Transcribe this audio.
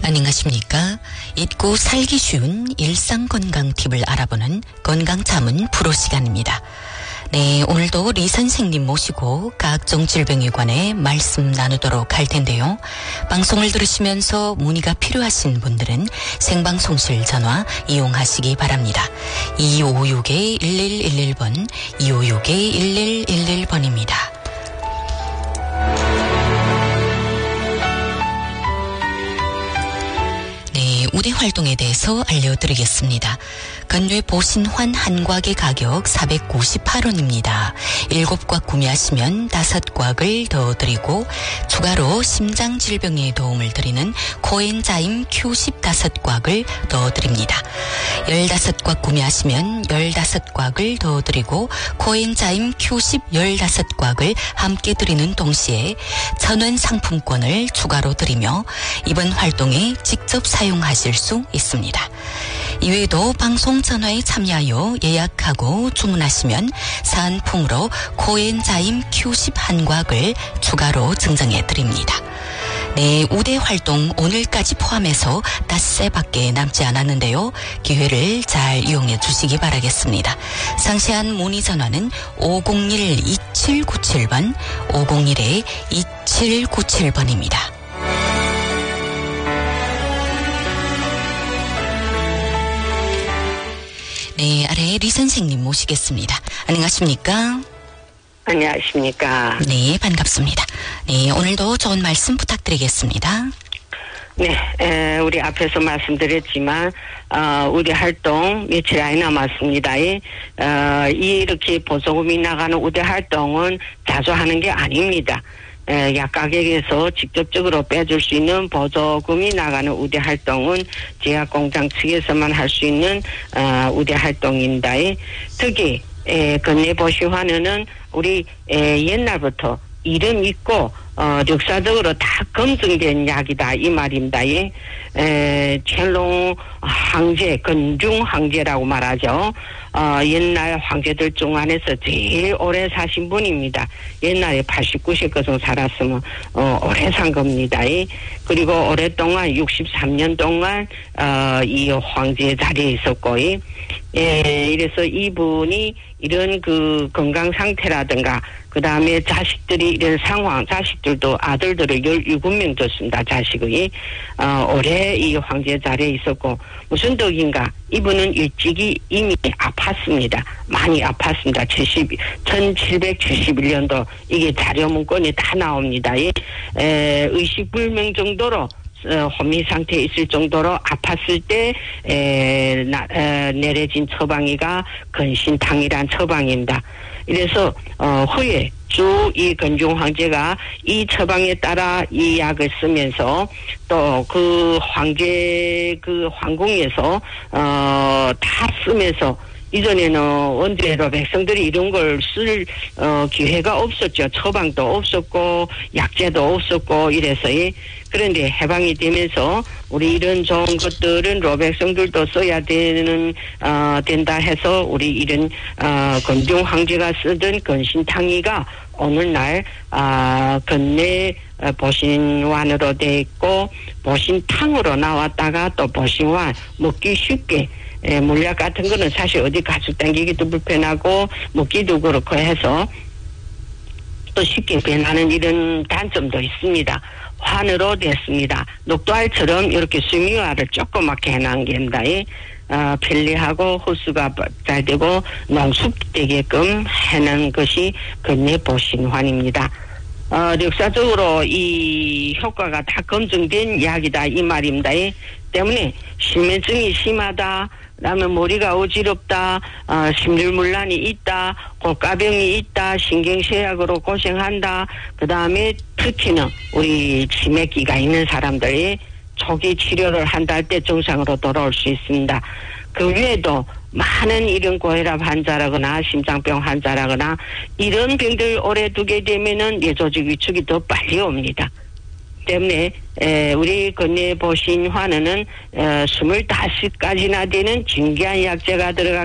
안녕하십니까? 잊고 살기 쉬운 일상건강 팁을 알아보는 건강자문 프로 시간입니다. 네, 오늘도 리 선생님 모시고 각종 질병에 관해 말씀 나누도록 할 텐데요. 방송을 들으시면서 문의가 필요하신 분들은 생방송실 전화 이용하시기 바랍니다. 2561-1111번, 2561-1111번입니다. 우대 활동에 대해서 알려드리겠습니다. 건뇌 보신환 한 곽의 가격 498원입니다. 7곽 구매하시면 5곽을 더 드리고 추가로 심장질병에 도움을 드리는 코엔자임 Q10 5곽을 더 드립니다. 15곽 구매하시면 15곽을 더 드리고 코엔자임 Q10 15곽을 함께 드리는 동시에 1,000원 상품권을 추가로 드리며 이번 활동에 직접 사용하실 수 있습니다. 이외에도 방송 전화에 참여하여 예약하고 주문하시면 사은품으로 코엔자임 Q10 한 곽을 추가로 증정해 드립니다. 네, 우대 활동 오늘까지 포함해서 닷새밖에 남지 않았는데요. 기회를 잘 이용해 주시기 바라겠습니다. 상세한 문의 전화는 501-2797번, 501-2797번입니다. 네, 아래 리 선생님 모시겠습니다. 안녕하십니까? 안녕하십니까? 네, 반갑습니다. 네, 오늘도 좋은 말씀 부탁드리겠습니다. 네, 우리 앞에서 말씀드렸지만, 우리 활동 며칠 안 남았습니다. 이렇게 보조금이 나가는 우대 활동은 자주 하는 게 아닙니다. 약가격에서 직접적으로 빼줄 수 있는 보조금이 나가는 우대 활동은 제약공장 측에서만 할 수 있는 우대 활동입니다. 특히 건뇌보신환은 우리 옛날부터 이름 있고 역사적으로 다 검증된 약이다 이 말입니다.乾隆황제, 건중 황제라고 말하죠. 옛날 황제들 중 안에서 제일 오래 사신 분입니다. 옛날에 89세까지 살았으면 오래 산 겁니다. 그리고 오랫동안 63년 동안 이 황제 자리에 있었고, 이래서 이분이 이런 그 건강 상태라든가 그 다음에 자식들이 이런 상황, 자식들도 아들들을 17명 줬습니다. 자식이 오래 이 황제 자리에 있었고, 무슨 덕인가 이분은 일찍이 이미 아팠습니다. 많이 아팠습니다. 1771년도 이게 자료 문건이 다 나옵니다. 의식불명 정도로 혼미 상태에 있을 정도로 아팠을 때 내려진 처방이가 근신탕이란 처방입니다. 이래서 후에 쭉 이 건중 황제가 이 처방에 따라 이 약을 쓰면서 또 그 황제 그 황궁에서 다 쓰면서 이전에는 원재로 백성들이 이런 걸 쓸 기회가 없었죠. 처방도 없었고 약제도 없었고 이래서 그런데 해방이 되면서 우리 이런 좋은 것들은 로백성들도 써야 된다 해서 우리 이런 건중 황제가 쓰던 건신탕이가 오늘날 건뇌 보신환으로 돼 있고 보신탕으로 나왔다가 또 보신환 먹기 쉽게 물약 같은 거는 사실 어디 가지고 당기기도 불편하고 먹기도 그렇고 해서 또 쉽게 변하는 이런 단점도 있습니다. 환으로 됐습니다. 녹두알처럼 이렇게 수미화를 조그맣게 해놓은 겁니다. 편리하고 흡수가 잘 되고 농축되게끔 해놓은 것이 건뇌 보신환입니다. 역사적으로 이 효과가 다 검증된 약이다 이 말입니다. 때문에 실매증이 심하다, 그다음에 머리가 어지럽다, 심혈문란이 있다, 고가병이 있다, 신경쇠약으로 고생한다, 그다음에 특히는 우리 치매기가 있는 사람들이 초기 치료를 한다 할 때 정상으로 돌아올 수 있습니다. 그 외에도 많은 이런 고혈압 환자라거나 심장병 환자라거나 이런 병들 오래 두게 되면은 뇌조직 위축이 더 빨리 옵니다. 때문에 우리 건뇌 보신환은 25가지나 되는 진귀한 약재가 들어가